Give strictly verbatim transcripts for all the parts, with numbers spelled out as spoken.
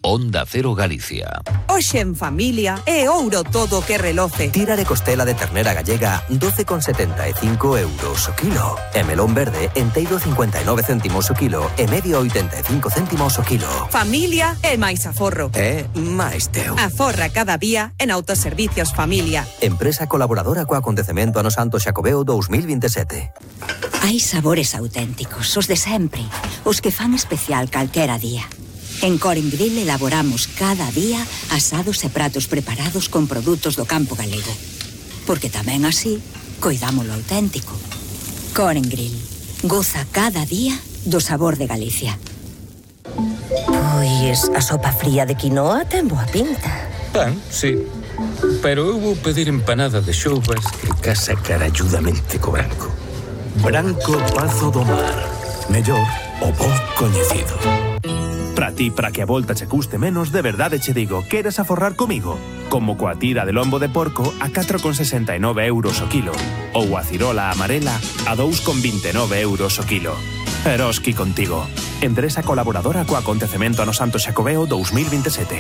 Onda Cero Galicia. Hoxe en familia é ouro todo que reloce. Tira de costela de ternera gallega doce con setenta e cinco euros o kilo. E melón verde enteiro cincuenta e nove céntimos o kilo e medio oitenta e cinco céntimos o kilo. Familia é máis aforro. É máis teu. Aforra cada día en Autoservicios Familia. Empresa colaboradora co acontecemento Ano Santo Xacobeo dos mil veintisiete. Hai sabores auténticos, os de sempre, os que fan especial calquera día. En Coren Grill elaboramos cada día asados e pratos preparados con produtos do campo galego. Porque tamén así, coidamos lo auténtico. Coren Grill. Goza cada día do sabor de Galicia. Pois a sopa fría de quinoa ten boa pinta. Ben, sí. Pero eu vou pedir empanada de xoubas que casa caralludamente co branco. Branco Pazo do Mar. Mellor o bo coñecido. Para ti, para que a volta che custe menos, de verdade che digo, queres aforrar comigo? Como coa tira de lombo de porco a catro con sesenta e nove euros o kilo. Ou a cirola amarela a dous con vinte e nove euros o kilo. Eroski contigo. Empresa colaboradora co acontecemento Ano Santo Xacobeo dos mil veintisiete.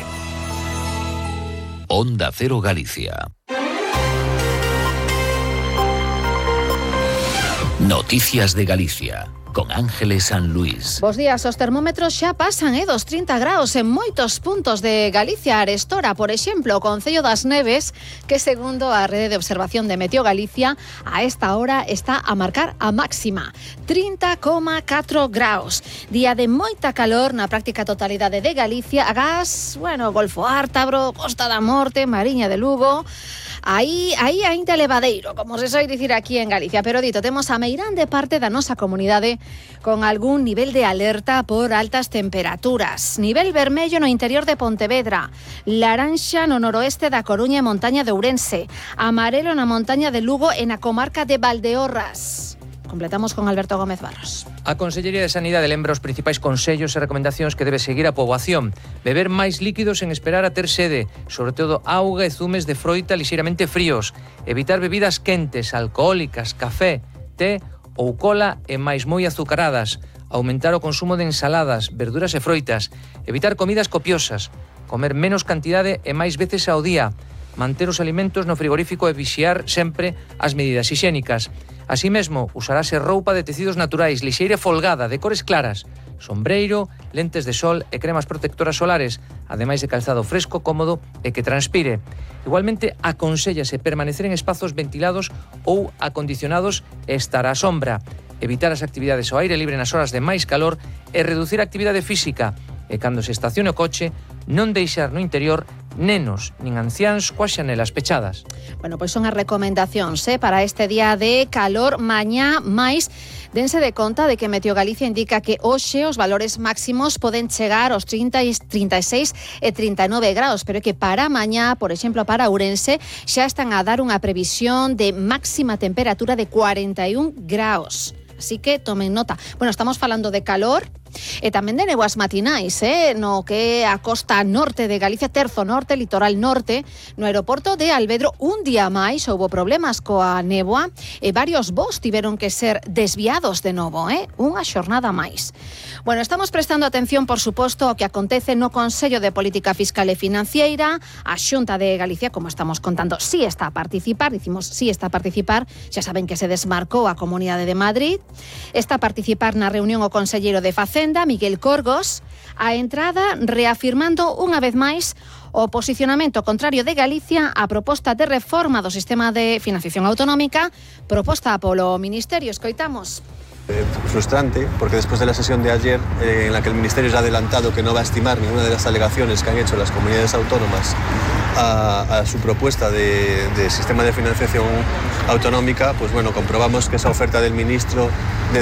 Onda Cero Galicia. Noticias de Galicia, con Ángeles San Luis. Bos días, os termómetros xa pasan eh, dos trinta graus en moitos puntos de Galicia. Arestora, por exemplo, o Concello das Neves, que segundo a Rede de Observación de Meteo Galicia, a esta hora está a marcar a máxima, trinta coma catro graus. Día de moita calor na práctica totalidade de Galicia, agás, bueno, Golfo Ártabro, Costa da Morte, Mariña de Lugo. Aí, aí ainda levadeiro, como se soe dicir aquí en Galicia. Pero dito, temos a meirande parte da nosa comunidade con algún nivel de alerta por altas temperaturas. Nivel vermello no interior de Pontevedra, laranxa no noroeste da Coruña e montaña de Ourense, amarelo na montaña de Lugo e na comarca de Valdeorras. Completamos con Alberto Gómez Barros. A Consellería de Sanidade lembra os principais consellos e recomendacións que debe seguir a poboación. Beber máis líquidos sen esperar a ter sede, sobre todo auga e zumes de froita lixeiramente fríos. Evitar bebidas quentes, alcohólicas, café, té ou cola e máis moi azucaradas. Aumentar o consumo de ensaladas, verduras e froitas. Evitar comidas copiosas. Comer menos cantidade e máis veces ao día. Manter os alimentos no frigorífico e vixiar sempre as medidas hixiénicas. Así mesmo, usarase roupa de tecidos naturais, lixeira e folgada, de cores claras, sombreiro, lentes de sol e cremas protectoras solares, ademais de calzado fresco, cómodo e que transpire. Igualmente, aconsellase permanecer en espazos ventilados ou acondicionados e estar á sombra, evitar as actividades ao aire libre nas horas de máis calor e reducir a actividade física, e cando se estacione o coche, non deixar no interior nenos nin anciáns coas xanelas pechadas. Bueno, pois son as recomendacións eh, para este día de calor. Mañá máis, dense de conta de que Meteo Galicia indica que hoxe os valores máximos poden chegar aos trinta, trinta e seis e trinta e nove graus, pero é que para mañá, por exemplo, para Ourense, xa están a dar unha previsión de máxima temperatura de cuarenta e un graus. Así que tomen nota. Bueno, estamos falando de calor e tamén de nevoas matinais, eh? no que é a costa norte de Galicia, terzo norte, litoral norte. No aeroporto de Alvedro un día máis houbo problemas coa néboa e varios voos tiveron que ser desviados de novo, eh? unha xornada máis. Bueno, estamos prestando atención, por suposto, ao que acontece no Consello de Política Fiscal e Financiera. A Xunta de Galicia, como estamos contando, sí está a participar, dicimos sí está a participar, xa saben que se desmarcou a Comunidade de Madrid. Está a participar na reunión o conselleiro de Facenda, Miguel Corgos, a entrada reafirmando unha vez máis o posicionamento contrario de Galicia á proposta de reforma do sistema de financiación autonómica proposta polo Ministerio. Escoitamos. Eh, frustrante, porque después de la sesión de ayer, eh, en la que el Ministerio ya ha adelantado que no va a estimar ninguna de las alegaciones que han hecho las comunidades autónomas a, a su propuesta de, de sistema de financiación autonómica, pues bueno, comprobamos que esa oferta del ministro de